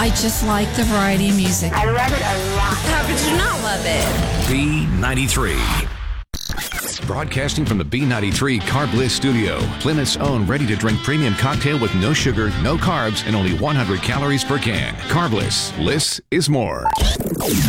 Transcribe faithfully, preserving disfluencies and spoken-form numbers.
I just like the variety of music. I love it a lot. How could you not love it? B ninety-three. Broadcasting from the B ninety-three Carb Bliss studio, Plymouth's own ready-to-drink premium cocktail with no sugar, no carbs, and only one hundred calories per can. Carb Bliss. Bliss is more.